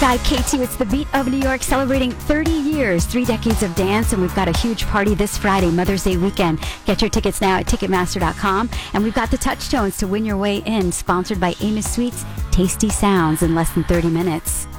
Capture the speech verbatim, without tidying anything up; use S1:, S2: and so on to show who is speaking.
S1: five K two, it's the beat of New York, celebrating thirty years, three decades of dance, and we've got a huge party this Friday, Mother's Day weekend. Get your tickets now at Ticketmaster dot com, and we've got the Touchtones to win your way in, sponsored by Amos Sweets, Tasty Sounds, in less than thirty minutes.